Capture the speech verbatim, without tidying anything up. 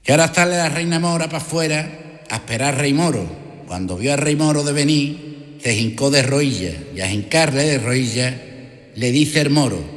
Y ahora sale la reina mora para afuera a esperar al rey moro. Cuando vio al rey moro de venir, se hincó de rodillas, y a hincarle de rodillas le dice el moro: